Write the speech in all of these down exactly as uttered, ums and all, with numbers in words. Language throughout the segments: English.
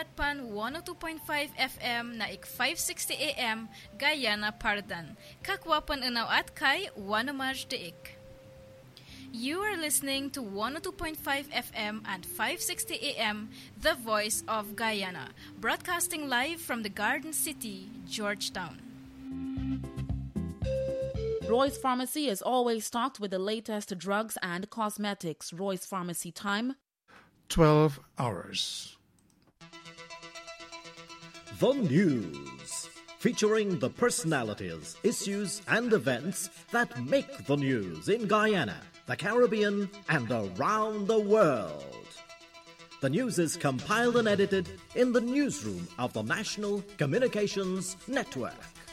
Dagat pan one oh two point five F M na ik five sixty A M Guyana Pardan. Kakwapan unaw at kay Wanamaj deik. You are listening to one oh two point five F M and five sixty A M, The Voice of Guyana, broadcasting live from the Garden City, Georgetown. Roy's Pharmacy is always stocked with the latest drugs and cosmetics. Roy's Pharmacy time, twelve hours. The News, featuring the personalities, issues and events that make the news in Guyana, the Caribbean and around the world. The news is compiled and edited in the newsroom of the National Communications Network.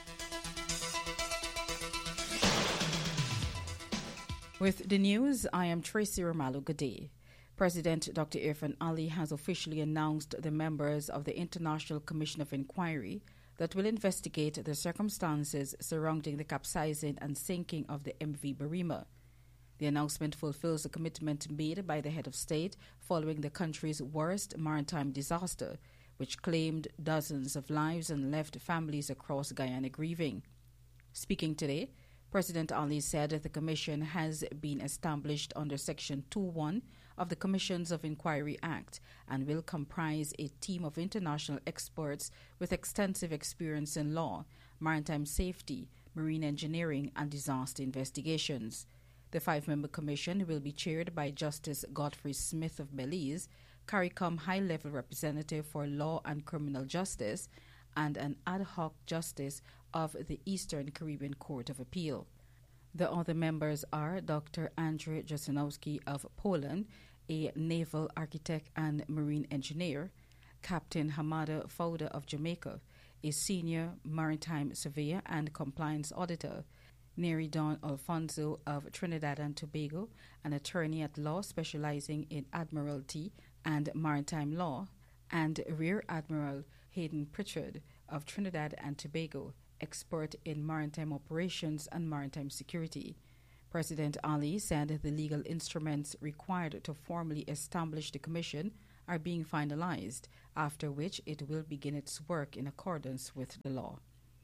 With the news, I am Tracy Romalo. Good day. President Doctor Irfaan Ali has officially announced the members of the International Commission of Inquiry that will investigate the circumstances surrounding the capsizing and sinking of the M V Barima. The announcement fulfills a commitment made by the head of state following the country's worst maritime disaster, which claimed dozens of lives and left families across Guyana grieving. Speaking today, President Ali said that the commission has been established under Section two one of the Commissions of Inquiry Act and will comprise a team of international experts with extensive experience in law, maritime safety, marine engineering, and disaster investigations. The five-member commission will be chaired by Justice Godfrey Smith of Belize, CARICOM High-Level Representative for Law and Criminal Justice, and an ad hoc justice of the Eastern Caribbean Court of Appeal. The other members are Doctor Andrzej Jasinowski of Poland, a naval architect and marine engineer, Captain Hamada Fouda of Jamaica, a senior maritime surveyor and compliance auditor, Neri Don Alfonso of Trinidad and Tobago, an attorney at law specializing in admiralty and maritime law, and Rear Admiral Hayden Pritchard of Trinidad and Tobago, expert in maritime operations and maritime security. President Ali said the legal instruments required to formally establish the commission are being finalized, after which it will begin its work in accordance with the law.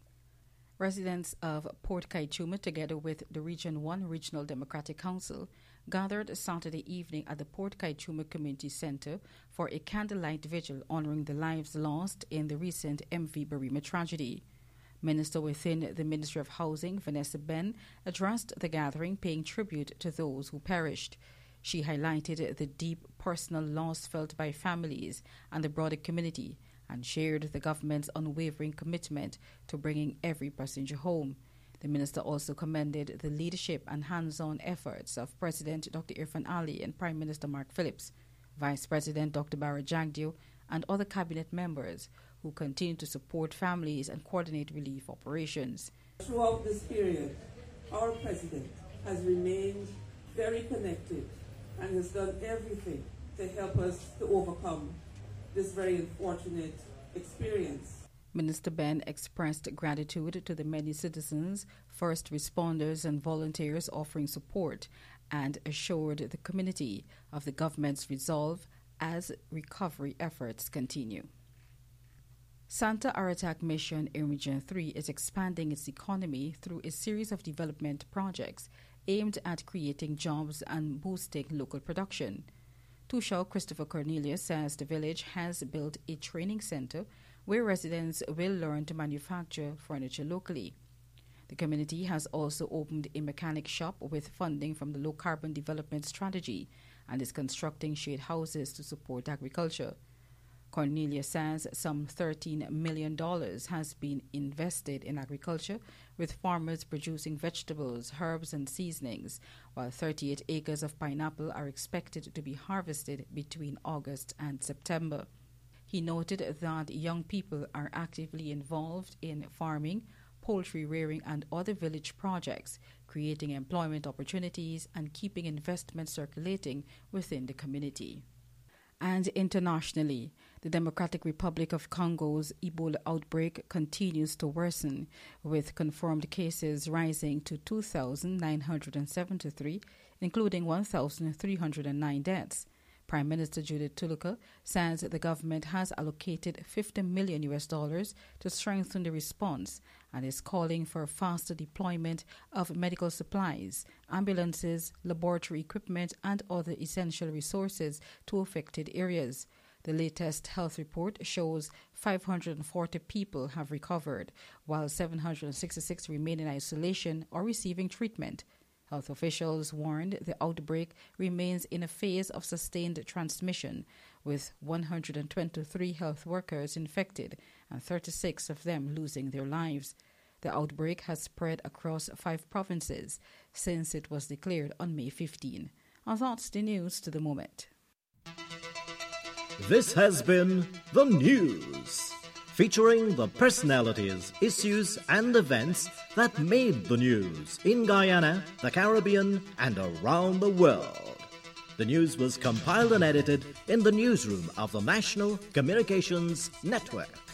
Residents of Port Kaituma, together with the Region one Regional Democratic Council, gathered Saturday evening at the Port Kaituma Community Center for a candlelight vigil honoring the lives lost in the recent M V Barima tragedy. Minister within the Ministry of Housing, Vanessa Ben, addressed the gathering, paying tribute to those who perished. She highlighted the deep personal loss felt by families and the broader community and shared the government's unwavering commitment to bringing every passenger home. The minister also commended the leadership and hands-on efforts of President Doctor Irfaan Ali and Prime Minister Mark Phillips, Vice President Doctor Bara Jagdeo, and other cabinet members who continue to support families and coordinate relief operations. Throughout this period, our president has remained very connected and has done everything to help us to overcome this very unfortunate experience. Minister Ben expressed gratitude to the many citizens, first responders and volunteers offering support and assured the community of the government's resolve as recovery efforts continue. Santa Aratak Mission in Region three is expanding its economy through a series of development projects aimed at creating jobs and boosting local production. Tushaw Christopher Cornelius says the village has built a training center where residents will learn to manufacture furniture locally. The community has also opened a mechanic shop with funding from the Low Carbon Development Strategy and is constructing shade houses to support agriculture. Cornelius says some thirteen million dollars has been invested in agriculture, with farmers producing vegetables, herbs, and seasonings, while thirty-eight acres of pineapple are expected to be harvested between August and September. He noted that young people are actively involved in farming, poultry rearing, and other village projects, creating employment opportunities and keeping investment circulating within the community. And internationally, the Democratic Republic of Congo's Ebola outbreak continues to worsen, with confirmed cases rising to two thousand nine hundred seventy-three, including one thousand three hundred nine deaths. Prime Minister Judith Tuluka says the government has allocated fifty million U S dollars to strengthen the response and is calling for faster deployment of medical supplies, ambulances, laboratory equipment and other essential resources to affected areas. The latest health report shows five hundred forty people have recovered, while seven hundred sixty-six remain in isolation or receiving treatment. Health officials warned the outbreak remains in a phase of sustained transmission, with one hundred twenty-three health workers infected and thirty-six of them losing their lives. The outbreak has spread across five provinces since it was declared on May fifteenth. And that's the news to the moment. This has been The News, featuring the personalities, issues and events that made the news in Guyana, the Caribbean and around the world. The news was compiled and edited in the newsroom of the National Communications Network.